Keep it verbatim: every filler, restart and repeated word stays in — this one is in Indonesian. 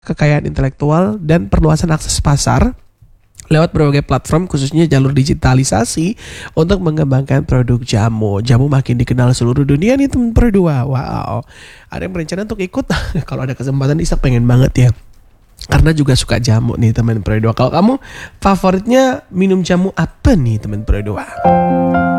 kekayaan intelektual dan perluasan akses pasar lewat berbagai platform khususnya jalur digitalisasi untuk mengembangkan produk jamu. Jamu makin dikenal seluruh dunia nih teman berdua. Wow. Ada yang berencana untuk ikut? Kalau ada kesempatan Isak pengen banget ya. Karena juga suka jamu nih teman berdua. Kalau kamu favoritnya minum jamu apa nih teman berdua?